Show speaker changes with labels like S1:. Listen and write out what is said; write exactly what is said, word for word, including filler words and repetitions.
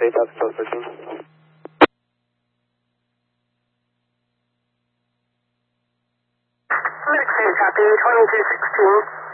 S1: eight thousand twelve thirteen.
S2: Medic two, copy, twenty-two sixteen.